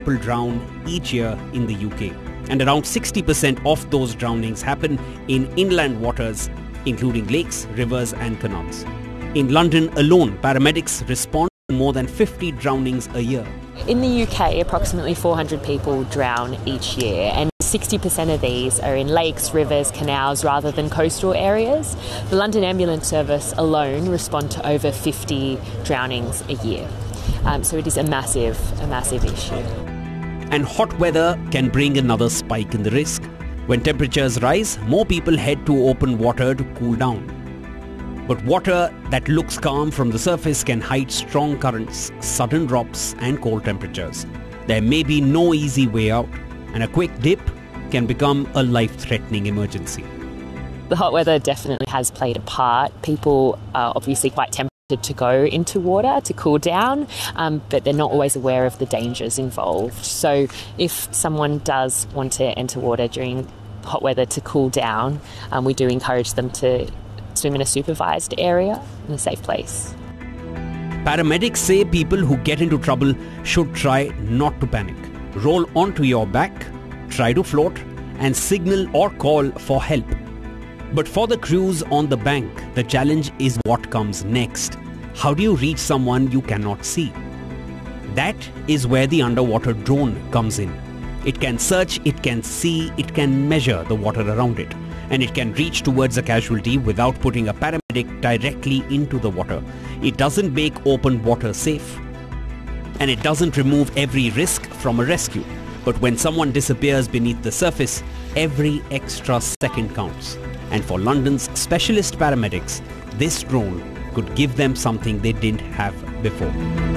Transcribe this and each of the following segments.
people drown each year in the UK, and around 60% of those drownings happen in inland waters, including lakes, rivers and canals. In London alone, paramedics respond to more than 50 drownings a year. In the UK, approximately 400 people drown each year, and 60% of these are in lakes, rivers, canals rather than coastal areas. The London Ambulance Service alone respond to over 50 drownings a year. So it is a massive issue. And hot weather can bring another spike in the risk. When temperatures rise, more people head to open water to cool down. But water that looks calm from the surface can hide strong currents, sudden drops and cold temperatures. There may be no easy way out, and a quick dip can become a life-threatening emergency. The hot weather definitely has played a part. People are obviously quite tempted to go into water to cool down, but they're not always aware of the dangers involved. So if someone does want to enter water during hot weather to cool down, we do encourage them to swim in a supervised area in a safe place. Paramedics say people who get into trouble should try not to panic. Roll onto your back, try to float, and signal or call for help. But for the crews on the bank, the challenge is what comes next. How do you reach someone you cannot see? That is where the underwater drone comes in. It can search, it can see, it can measure the water around it, and it can reach towards a casualty without putting a paramedic directly into the water. It doesn't make open water safe, and it doesn't remove every risk from a rescue. But when someone disappears beneath the surface, every extra second counts. And for London's specialist paramedics, this drone could give them something they didn't have before.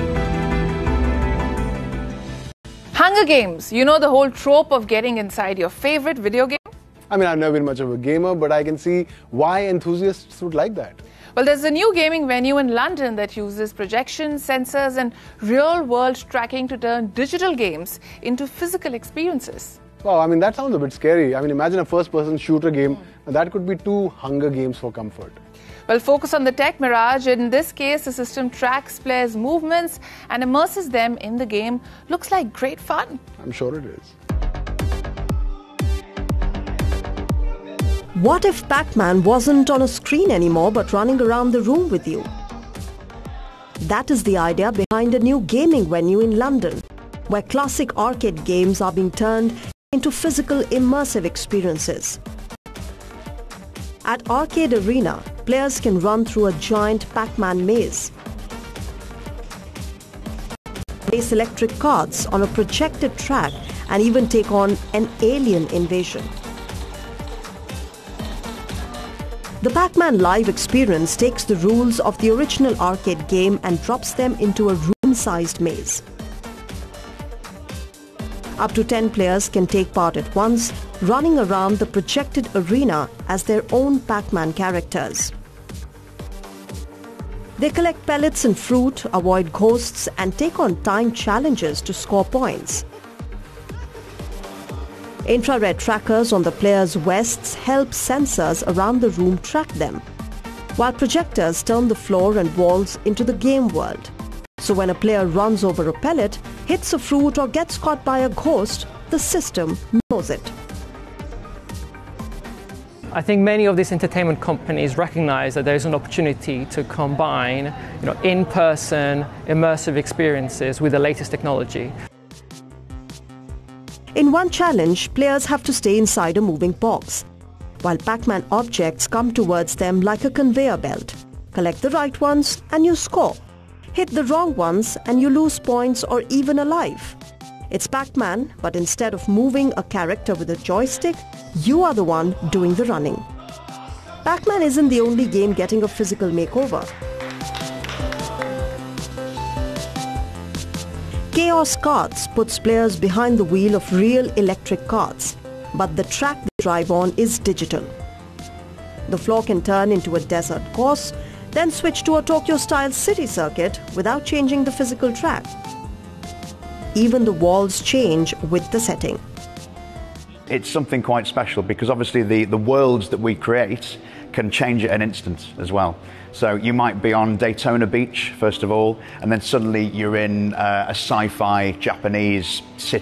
Hunger Games, you know the whole trope of getting inside your favorite video game? I mean, I've never been much of a gamer, but I can see why enthusiasts would like that. Well, there's a new gaming venue in London that uses projection, sensors and real-world tracking to turn digital games into physical experiences. Wow, I mean, that sounds a bit scary. I mean, imagine a first-person shooter game. That could be two Hunger Games for comfort. Well, focus on the tech, Miraj. In this case, the system tracks players' movements and immerses them in the game. Looks like great fun. I'm sure it is. What if Pac-Man wasn't on a screen anymore but running around the room with you? That is the idea behind a new gaming venue in London, where classic arcade games are being turned into physical immersive experiences. At Arcade Arena, players can run through a giant Pac-Man maze, race electric carts on a projected track, and even take on an alien invasion. The Pac-Man Live experience takes the rules of the original arcade game and drops them into a room-sized maze. Up to 10 players can take part at once, running around the projected arena as their own Pac-Man characters. They collect pellets and fruit, avoid ghosts, and take on time challenges to score points. Infrared trackers on the players' vests help sensors around the room track them, while projectors turn the floor and walls into the game world. So when a player runs over a pellet, hits a fruit or gets caught by a ghost, the system knows it. I think many of these entertainment companies recognize that there's an opportunity to combine, in-person immersive experiences with the latest technology. In one challenge, players have to stay inside a moving box, while Pac-Man objects come towards them like a conveyor belt. Collect the right ones and you score. Hit the wrong ones and you lose points or even a life. It's Pac-Man, but instead of moving a character with a joystick, you are the one doing the running. Pac-Man isn't the only game getting a physical makeover. Chaos Karts puts players behind the wheel of real electric carts, but the track they drive on is digital. The floor can turn into a desert course, then switch to a Tokyo-style city circuit without changing the physical track. Even the walls change with the setting. It's something quite special because obviously the worlds that we create can change at an instant as well. So you might be on Daytona Beach, first of all, and then suddenly you're in a sci-fi Japanese city.